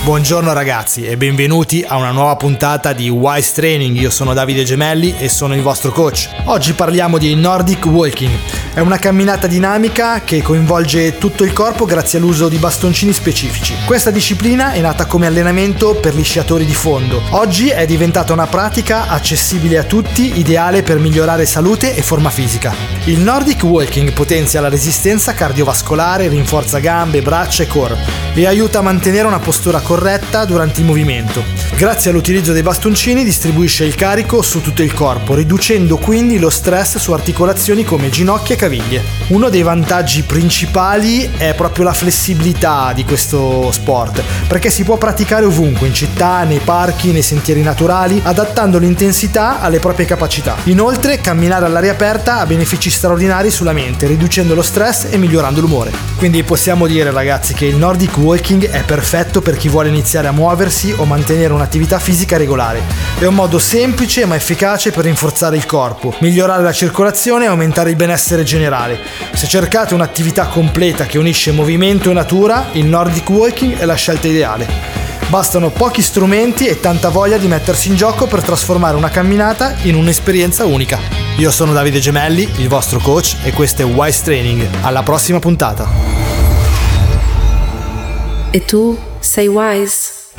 Buongiorno ragazzi e benvenuti a una nuova puntata di Wise Training. Io sono Davide Gemelli e sono il vostro coach. Oggi parliamo di Nordic Walking. È una camminata dinamica che coinvolge tutto il corpo grazie all'uso di bastoncini specifici. Questa disciplina è nata come allenamento per gli sciatori di fondo. Oggi è diventata una pratica accessibile a tutti, ideale per migliorare salute e forma fisica. Il Nordic Walking potenzia la resistenza cardiovascolare, rinforza gambe, braccia e core e aiuta a mantenere una postura corretta durante il movimento. Grazie all'utilizzo dei bastoncini distribuisce il carico su tutto il corpo, riducendo quindi lo stress su articolazioni come ginocchia e caviglie. Uno dei vantaggi principali è proprio la flessibilità di questo sport, perché si può praticare ovunque, in città, nei parchi, nei sentieri naturali, adattando l'intensità alle proprie capacità. Inoltre, camminare all'aria aperta ha benefici straordinari sulla mente, riducendo lo stress e migliorando l'umore. Quindi possiamo dire, ragazzi, che il Nordic Walking è perfetto per chi vuole iniziare a muoversi o mantenere un'attività fisica regolare. È un modo semplice ma efficace per rinforzare il corpo, migliorare la circolazione e aumentare il benessere generale. Se cercate un'attività completa che unisce movimento e natura, il Nordic Walking è la scelta ideale. Bastano pochi strumenti e tanta voglia di mettersi in gioco per trasformare una camminata in un'esperienza unica. Io sono Davide Gemelli, il vostro coach, e questo è Wise Training. Alla prossima puntata. E tu sei wise?